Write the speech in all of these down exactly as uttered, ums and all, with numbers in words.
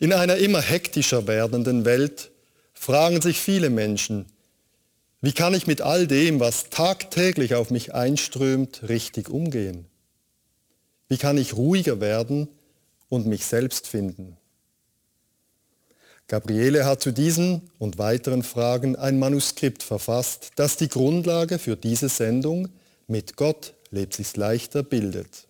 In einer immer hektischer werdenden Welt fragen sich viele Menschen, wie kann ich mit all dem, was tagtäglich auf mich einströmt, richtig umgehen? Wie kann ich ruhiger werden und mich selbst finden? Gabriele hat zu diesen und weiteren Fragen ein Manuskript verfasst, das die Grundlage für diese Sendung Mit Gott lebt sich's leichter bildet.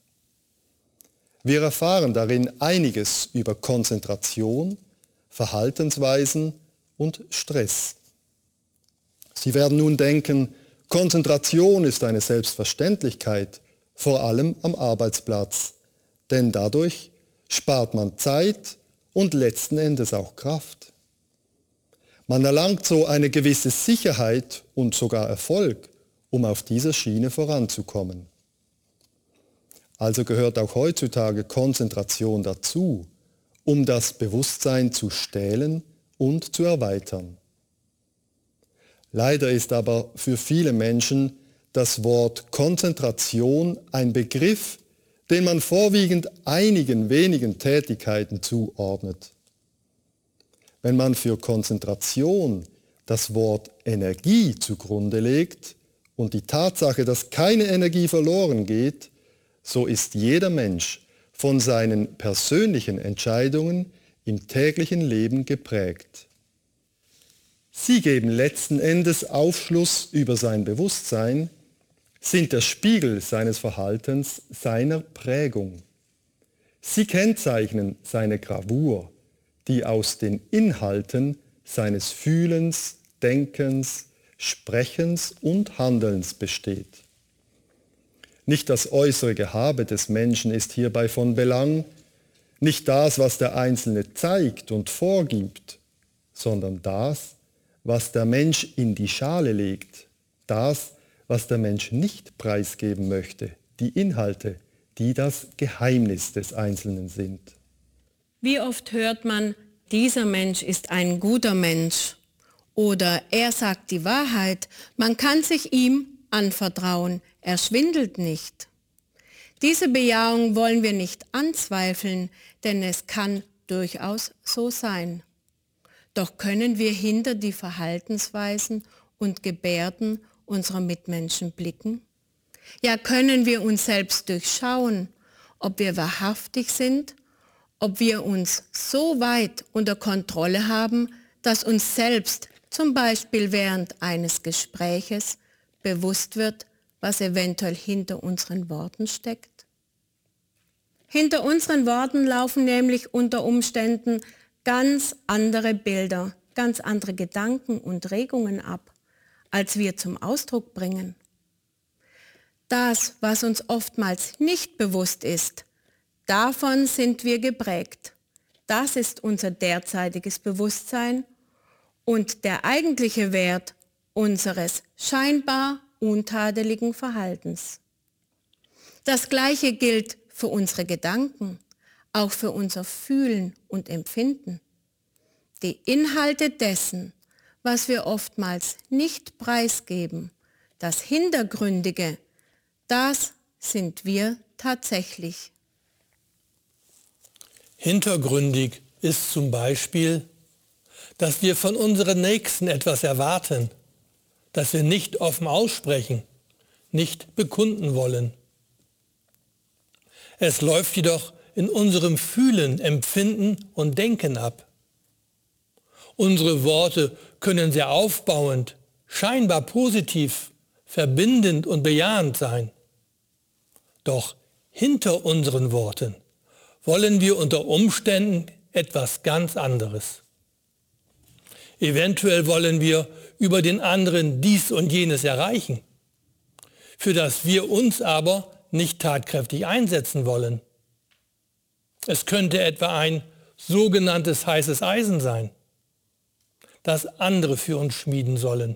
Wir erfahren darin einiges über Konzentration, Verhaltensweisen und Stress. Sie werden nun denken, Konzentration ist eine Selbstverständlichkeit, vor allem am Arbeitsplatz, denn dadurch spart man Zeit und letzten Endes auch Kraft. Man erlangt so eine gewisse Sicherheit und sogar Erfolg, um auf dieser Schiene voranzukommen. Also gehört auch heutzutage Konzentration dazu, um das Bewusstsein zu stählen und zu erweitern. Leider ist aber für viele Menschen das Wort Konzentration ein Begriff, den man vorwiegend einigen wenigen Tätigkeiten zuordnet. Wenn man für Konzentration das Wort Energie zugrunde legt und die Tatsache, dass keine Energie verloren geht, so ist jeder Mensch von seinen persönlichen Entscheidungen im täglichen Leben geprägt. Sie geben letzten Endes Aufschluss über sein Bewusstsein, sind der Spiegel seines Verhaltens, seiner Prägung. Sie kennzeichnen seine Gravur, die aus den Inhalten seines Fühlens, Denkens, Sprechens und Handelns besteht. Nicht das äußere Gehabe des Menschen ist hierbei von Belang, nicht das, was der Einzelne zeigt und vorgibt, sondern das, was der Mensch in die Schale legt, das, was der Mensch nicht preisgeben möchte, die Inhalte, die das Geheimnis des Einzelnen sind. Wie oft hört man, dieser Mensch ist ein guter Mensch oder er sagt die Wahrheit, man kann sich ihm anvertrauen, er schwindelt nicht. Diese Bejahung wollen wir nicht anzweifeln, denn es kann durchaus so sein. Doch können wir hinter die Verhaltensweisen und Gebärden unserer Mitmenschen blicken? Ja, können wir uns selbst durchschauen, ob wir wahrhaftig sind, ob wir uns so weit unter Kontrolle haben, dass uns selbst zum Beispiel während eines Gespräches bewusst wird, was eventuell hinter unseren Worten steckt? Hinter unseren Worten laufen nämlich unter Umständen ganz andere Bilder, ganz andere Gedanken und Regungen ab, als wir zum Ausdruck bringen. Das, was uns oftmals nicht bewusst ist, davon sind wir geprägt. Das ist unser derzeitiges Bewusstsein und der eigentliche Wert unseres scheinbar untadeligen Verhaltens. Das Gleiche gilt für unsere Gedanken, auch für unser Fühlen und Empfinden. Die Inhalte dessen, was wir oftmals nicht preisgeben, das Hintergründige, das sind wir tatsächlich. Hintergründig ist zum Beispiel, dass wir von unseren Nächsten etwas erwarten, das wir nicht offen aussprechen, nicht bekunden wollen. Es läuft jedoch in unserem Fühlen, Empfinden und Denken ab. Unsere Worte können sehr aufbauend, scheinbar positiv, verbindend und bejahend sein. Doch hinter unseren Worten wollen wir unter Umständen etwas ganz anderes. Eventuell wollen wir über den anderen dies und jenes erreichen, für das wir uns aber nicht tatkräftig einsetzen wollen. Es könnte etwa ein sogenanntes heißes Eisen sein, das andere für uns schmieden sollen.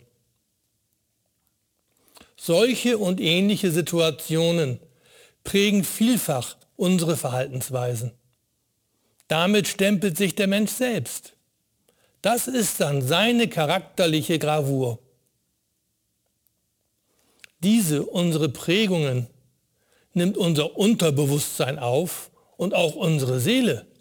Solche und ähnliche Situationen prägen vielfach unsere Verhaltensweisen. Damit stempelt sich der Mensch selbst. Das ist dann seine charakterliche Gravur. Diese, unsere Prägungen, nimmt unser Unterbewusstsein auf und auch unsere Seele